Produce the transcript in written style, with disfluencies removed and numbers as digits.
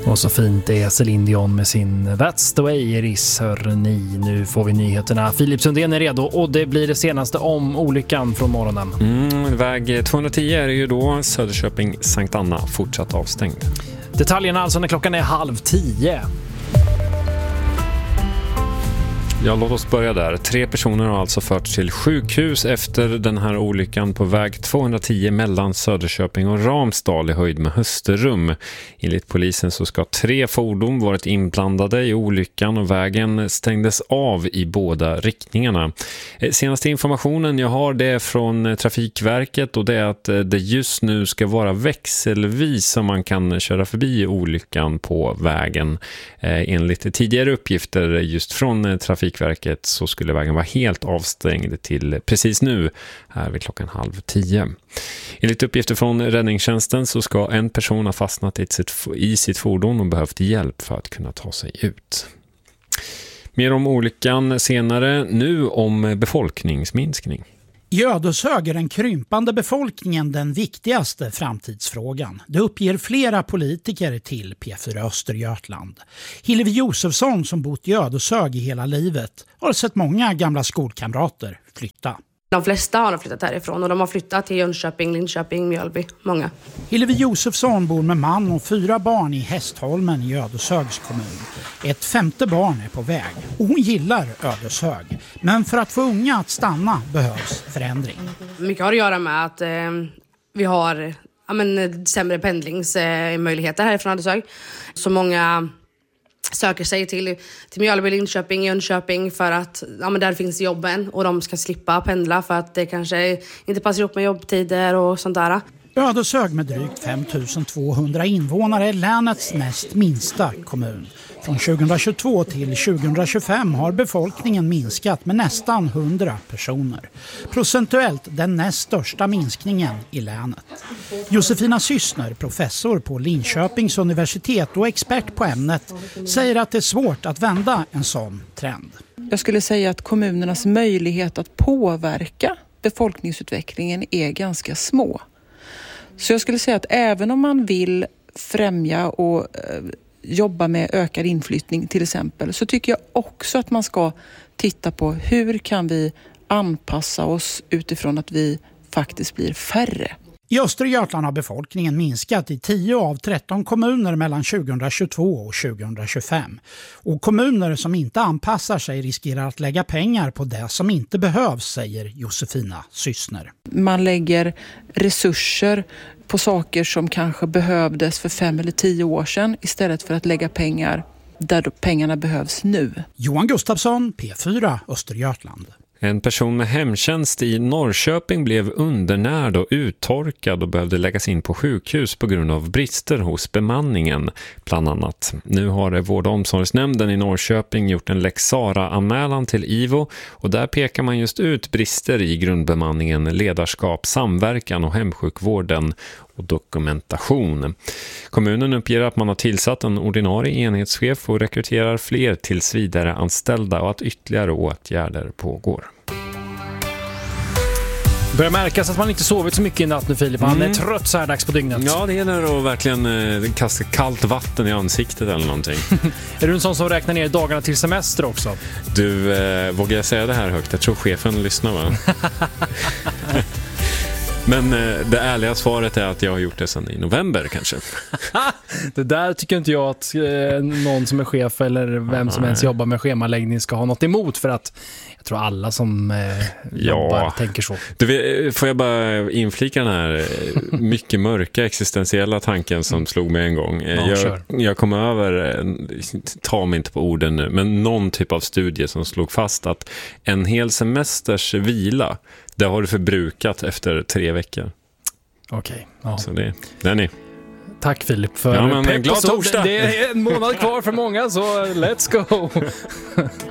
Och så fint det är Céline Dion med sin That's the way it is, hörni. Nu får vi nyheterna. Filip Sundén är redo och det blir det senaste om olyckan från morgonen. Väg 210 är ju då Söderköping Sankt Anna fortsatt avstängd. Detaljerna alltså när klockan är 9:30. Ja, låt oss börja där. 3 personer har alltså förts till sjukhus efter den här olyckan på väg 210 mellan Söderköping och Ramsdal i höjd med Hösterum. Enligt polisen så ska 3 fordon varit inblandade i olyckan och vägen stängdes av i båda riktningarna. Senaste informationen jag har det är från Trafikverket och det är att det just nu ska vara växelvis som man kan köra förbi olyckan på vägen. Enligt tidigare uppgifter just från Trafikverket så skulle vägen vara helt avstängd till precis nu här vid klockan 9:30. Enligt uppgifter från räddningstjänsten så ska en person ha fastnat i sitt fordon och behövt hjälp för att kunna ta sig ut. Mer om olyckan senare, nu om befolkningsminskning. I Ödeshög är den krympande befolkningen den viktigaste framtidsfrågan. Det uppger flera politiker till P4 Östergötland. Hillevi Josefsson, som bott i Ödeshög i hela livet, har sett många gamla skolkamrater flytta. De flesta har flyttat härifrån och de har flyttat till Jönköping, Linköping, Mjölby, många. Hillevi Josefsson bor med man och 4 barn i Hästholmen i Ödeshögs kommun. Ett 5:e barn är på väg och hon gillar Ödeshög. Men för att få unga att stanna behövs förändring. Mycket har att göra med att vi har sämre pendlingsmöjligheter härifrån Ödeshög. Så många söker sig till Mjölby, Linköping, Jönköping för att där finns jobben och de ska slippa pendla för att det kanske inte passar ihop med jobbtider och sånt där. Ödeshög med drygt 5200 invånare är länets näst minsta kommun. Från 2022 till 2025 har befolkningen minskat med nästan 100 personer. Procentuellt den näst största minskningen i länet. Josefina Syssner, professor på Linköpings universitet och expert på ämnet, säger att det är svårt att vända en sån trend. Jag skulle säga att kommunernas möjlighet att påverka befolkningsutvecklingen är ganska små. Så jag skulle säga att även om man vill främja och jobba med ökad inflyttning till exempel, så tycker jag också att man ska titta på hur kan vi anpassa oss utifrån att vi faktiskt blir färre. I Östergötland har befolkningen minskat i 10 av 13 kommuner mellan 2022 och 2025. Och kommuner som inte anpassar sig riskerar att lägga pengar på det som inte behövs, säger Josefina Syssner. Man lägger resurser på saker som kanske behövdes för 5 eller 10 år sedan istället för att lägga pengar där pengarna behövs nu. Johan Gustafsson, P4 Östergötland. En person med hemtjänst i Norrköping blev undernärd och uttorkad och behövde läggas in på sjukhus på grund av brister hos bemanningen, bland annat. Nu har Vård- och omsorgsnämnden i Norrköping gjort en Lex Sara-anmälan till IVO och där pekar man just ut brister i grundbemanningen, ledarskap, samverkan och hemsjukvården och dokumentation. Kommunen uppger att man har tillsatt en ordinarie enhetschef och rekryterar fler tills vidare anställda och att ytterligare åtgärder pågår. Börjar märkas att man inte sovit så mycket i natt nu, Filip. Han är trött så här dags på dygnet. Ja, det gäller att verkligen kasta kallt vatten i ansiktet eller någonting. Är du en sån som räknar ner dagarna till semester också? Du, vågar jag säga det här högt? Jag tror chefen lyssnar, va? Men det ärliga svaret är att jag har gjort det sedan i november kanske. Det där tycker inte jag att någon som är chef eller vem som ens jobbar med schemaläggning ska ha något emot, för att jag tror alla som jobbar tänker så. Får jag bara inflika den här mycket mörka existentiella tanken som slog mig en gång. Jag kom över, ta mig inte på orden nu, men någon typ av studie som slog fast att en hel semesters vila, det har du förbrukat efter 3 veckor. Okej. Ja. Så det är ni. Tack Filip för glad torsdag. Det är en månad kvar för många, så let's go!